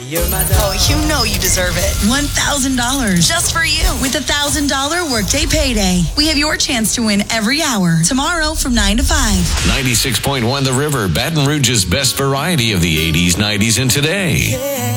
Oh, you know you deserve it. $1,000 just for you. With $1,000 Workday Payday. We have your chance to win every hour. Tomorrow from 9 to 5. 96.1 The River, Baton Rouge's best variety of the 80s, 90s, and today.